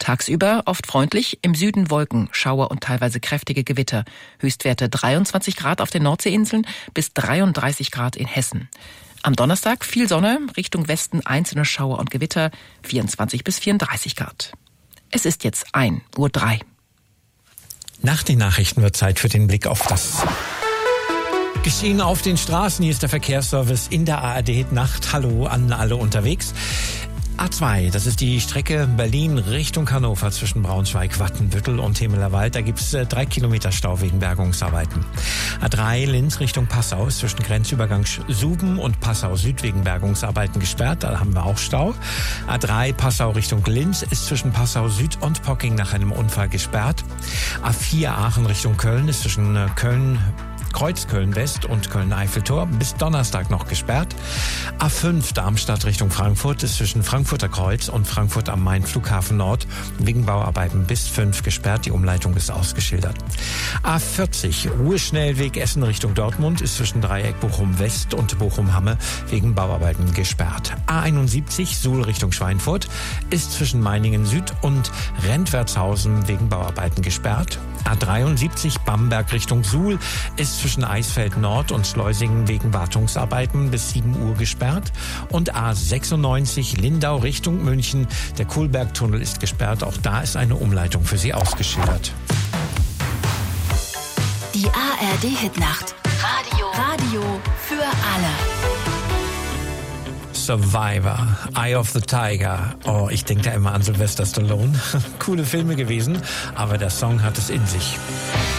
Tagsüber oft freundlich, im Süden Wolken, Schauer und teilweise kräftige Gewitter. Höchstwerte 23 Grad auf den Nordseeinseln bis 33 Grad in Hessen. Am Donnerstag viel Sonne, Richtung Westen einzelne Schauer und Gewitter, 24 bis 34 Grad. Es ist jetzt 1:03 Uhr. Nach den Nachrichten wird Zeit für den Blick auf das Geschehen auf den Straßen. Hier ist der Verkehrsservice in der ARD Nacht. Hallo an alle unterwegs. A2, das ist die Strecke Berlin Richtung Hannover zwischen Braunschweig, Wattenbüttel und Hemelerwald. Da gibt's 3 Kilometer Stau wegen Bergungsarbeiten. A3 Linz Richtung Passau ist zwischen Grenzübergang Suben und Passau Süd wegen Bergungsarbeiten gesperrt. Da haben wir auch Stau. A3 Passau Richtung Linz ist zwischen Passau Süd und Pocking nach einem Unfall gesperrt. A4 Aachen Richtung Köln ist zwischen Kreuz Köln-West und Köln-Eiffeltor bis Donnerstag noch gesperrt. A5 Darmstadt Richtung Frankfurt ist zwischen Frankfurter Kreuz und Frankfurt am Main Flughafen Nord wegen Bauarbeiten bis 5 gesperrt. Die Umleitung ist ausgeschildert. A40 Ruheschnellweg Essen Richtung Dortmund ist zwischen Dreieck Bochum-West und Bochum-Hamme wegen Bauarbeiten gesperrt. A71 Suhl Richtung Schweinfurt ist zwischen Meiningen Süd und Rentwertshausen wegen Bauarbeiten gesperrt. A73 Bamberg Richtung Suhl ist zwischen Eisfeld Nord und Schleusingen wegen Wartungsarbeiten bis 7 Uhr gesperrt. Und A96 Lindau Richtung München. Der Kohlbergtunnel ist gesperrt. Auch da ist eine Umleitung für Sie ausgeschildert. Die ARD-Hitnacht. Radio für alle. Survivor, Eye of the Tiger. Oh, ich denke da immer an Sylvester Stallone. Coole Filme gewesen, aber der Song hat es in sich.